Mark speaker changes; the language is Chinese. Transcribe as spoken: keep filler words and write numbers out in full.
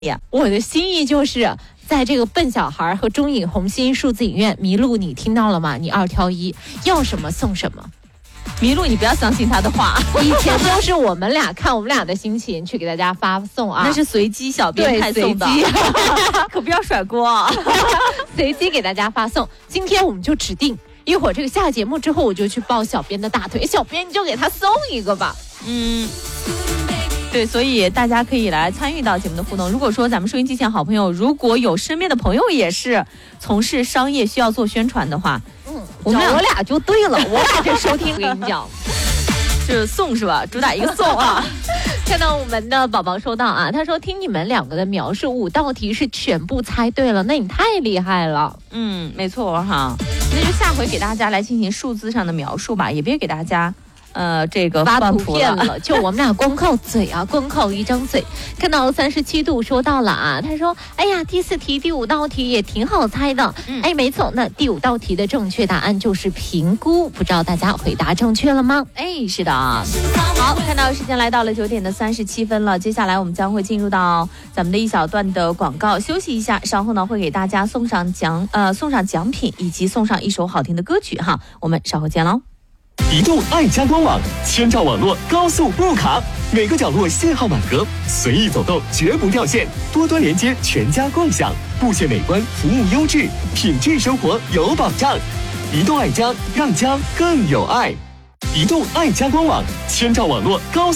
Speaker 1: 呀，
Speaker 2: 我的心意就是在这个笨小孩和中影红星数字影院，麋鹿你听到了吗？你二挑一，要什么送什么。
Speaker 1: 麋鹿，你不要相信他的话。
Speaker 2: 以前都是我们俩看我们俩的心情去给大家发送啊，
Speaker 1: 那是随机小编派送的，可不要甩锅，
Speaker 2: 随机给大家发送。今天我们就指定一会儿这个下节目之后，我就去抱小编的大腿，小编你就给他送一个吧。
Speaker 1: 嗯。对，所以大家可以来参与到节目的互动。如果说咱们收音机前好朋友，如果有身边的朋友也是从事商业需要做宣传的话，
Speaker 2: 嗯，我们俩我俩就对了，我俩这收听，我跟你讲，
Speaker 1: 就是送是吧？主打一个送啊！
Speaker 2: 看到我们的宝宝收到啊，他说听你们两个的描述，五道题是全部猜对了，那你太厉害了。
Speaker 1: 嗯，没错哈，那就下回给大家来进行数字上的描述吧，也别给大家。呃，这个
Speaker 2: 发图片了，就我们俩光靠嘴啊，光靠一张嘴。看到三十七度说到了啊，他说：“哎呀，第四题、第五道题也挺好猜的。嗯”哎，没错，那第五道题的正确答案就是评估，不知道大家回答正确了吗？
Speaker 1: 哎，是的啊。好，看到时间来到了九点的三十七分了，接下来我们将会进入到咱们的一小段的广告，休息一下，稍后呢会给大家送上奖呃送上奖品以及送上一首好听的歌曲哈，我们稍后见喽。
Speaker 3: 移动爱家官网，千兆网络高速布卡，每个角落信号满格，随意走动绝不掉线，多端连接全家共享，布线美观，服务优质，品质生活有保障。移动爱家，让家更有爱。移动爱家官网，千兆网络高